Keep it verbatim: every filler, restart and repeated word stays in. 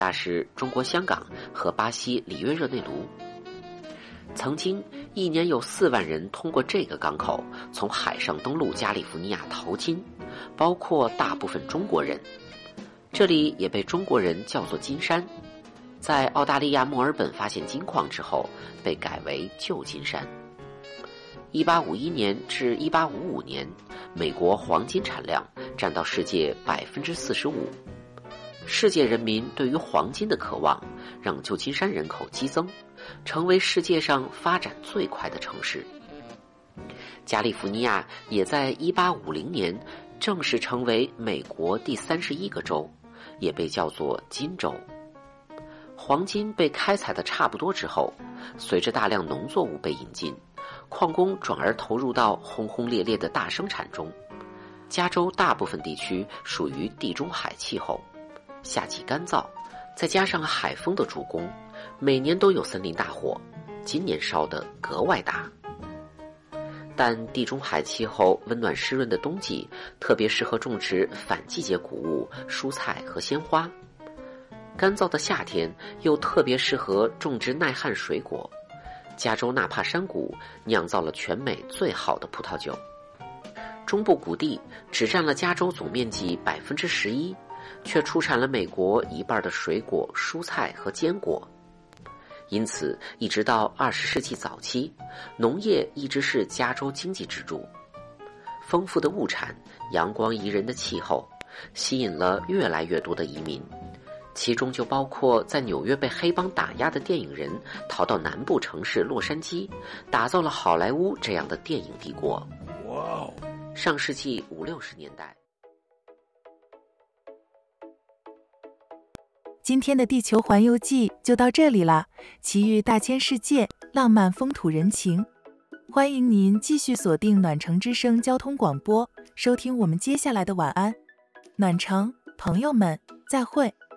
亚是中国香港和巴西里约热内卢。曾经一年有四万人通过这个港口从海上登陆加利福尼亚淘金，包括大部分中国人。这里也被中国人叫做金山。在澳大利亚墨尔本发现金矿之后，被改为旧金山。一八五一年至一八五五年，美国黄金产量占到世界百分之四十五。世界人民对于黄金的渴望，让旧金山人口激增，成为世界上发展最快的城市。加利福尼亚也在一八五零年正式成为美国第三十一个州，也被叫做金州。黄金被开采的差不多之后，随着大量农作物被引进，矿工转而投入到轰轰烈烈的大生产中。加州大部分地区属于地中海气候，夏季干燥，再加上海风的助攻，每年都有森林大火，今年烧得格外大。但地中海气候温暖湿润的冬季特别适合种植反季节谷物、蔬菜和鲜花，干燥的夏天又特别适合种植耐旱水果。加州纳帕山谷酿造了全美最好的葡萄酒。中部谷地只占了加州总面积百分之十一，却出产了美国一半的水果、蔬菜和坚果。因此，一直到二十世纪早期，农业一直是加州经济支柱。丰富的物产、阳光宜人的气候，吸引了越来越多的移民。其中就包括在纽约被黑帮打压的电影人逃到南部城市洛杉矶，打造了好莱坞这样的电影帝国。哇！上世纪五六十年代。 今天的地球环游记就到这里了，奇遇大千世界，浪漫风土人情。欢迎您继续锁定暖城之声交通广播，收听我们接下来的晚安。暖城，朋友们，再会。